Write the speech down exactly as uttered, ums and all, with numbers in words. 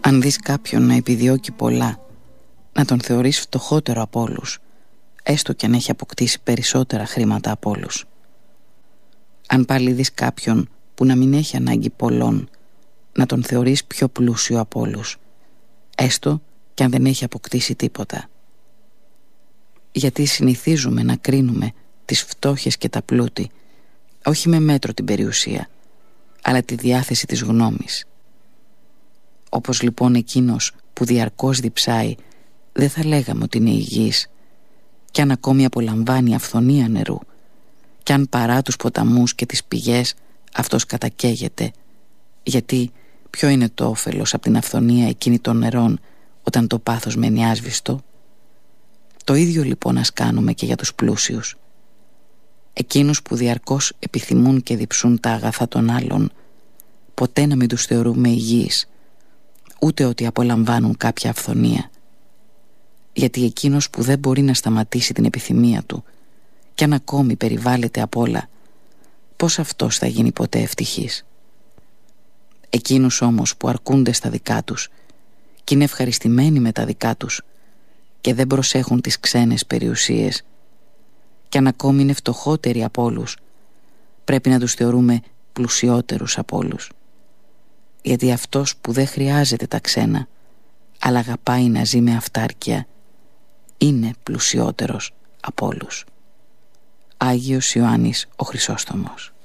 Αν δεις κάποιον να επιδιώκει πολλά, να τον θεωρείς φτωχότερο από όλους, έστω κι αν έχει αποκτήσει περισσότερα χρήματα από όλους. Αν πάλι δεις κάποιον που να μην έχει ανάγκη πολλών, να τον θεωρείς πιο πλούσιο από όλους, έστω κι αν δεν έχει αποκτήσει τίποτα. Γιατί συνηθίζουμε να κρίνουμε τις φτώχες και τα πλούτη, όχι με μέτρο την περιουσία, αλλά τη διάθεση της γνώμης. Όπως λοιπόν εκείνος που διαρκώς διψάει, δεν θα λέγαμε ότι είναι υγιής, κι αν ακόμη απολαμβάνει αυθονία νερού, κι αν παρά τους ποταμούς και τις πηγές αυτός κατακαίγεται, γιατί ποιο είναι το όφελος από την αυθονία εκείνη των νερών όταν το πάθος μένει άσβηστο? Το ίδιο λοιπόν ας κάνουμε και για τους πλούσιους. Εκείνους που διαρκώς επιθυμούν και διψούν τα αγαθά των άλλων, ποτέ να μην τους θεωρούμε υγιείς, ούτε ότι απολαμβάνουν κάποια αυθονία. Γιατί εκείνος που δεν μπορεί να σταματήσει την επιθυμία του, κι αν ακόμη περιβάλλεται απ' όλα, πώς αυτός θα γίνει ποτέ ευτυχής? Εκείνους όμως που αρκούνται στα δικά τους κι είναι ευχαριστημένοι με τα δικά τους και δεν προσέχουν τις ξένες περιουσίες, κι αν ακόμη είναι φτωχότεροι από όλους, πρέπει να τους θεωρούμε πλουσιότερους από όλους. Γιατί αυτός που δεν χρειάζεται τα ξένα, αλλά αγαπάει να ζει με αυτάρκεια, είναι πλουσιότερος από όλους. Άγιος Ιωάννης ο Χρυσόστομος.